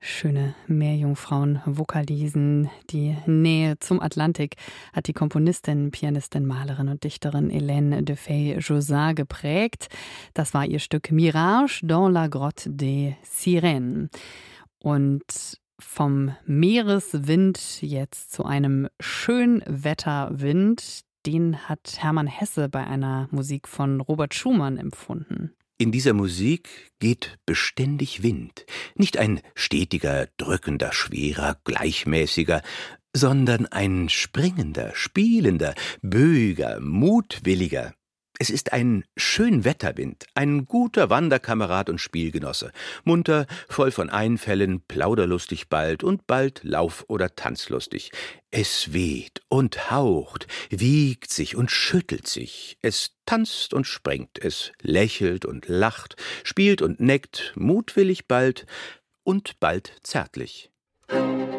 Schöne Meerjungfrauen-Vokalisen, die Nähe zum Atlantik hat die Komponistin, Pianistin, Malerin und Dichterin Hélène de Faye-Josat geprägt. Das war ihr Stück Mirage dans la grotte des Sirènes. Und vom Meereswind jetzt zu einem Schönwetterwind, den hat Hermann Hesse bei einer Musik von Robert Schumann empfunden. In dieser Musik geht beständig Wind, nicht ein stetiger, drückender, schwerer, gleichmäßiger, sondern ein springender, spielender, böiger, mutwilliger. Es ist ein Schönwetterwind, ein guter Wanderkamerad und Spielgenosse, munter, voll von Einfällen, plauderlustig bald und bald lauf- oder tanzlustig. Es weht und haucht, wiegt sich und schüttelt sich, es tanzt und springt, es lächelt und lacht, spielt und neckt, mutwillig bald und bald zärtlich.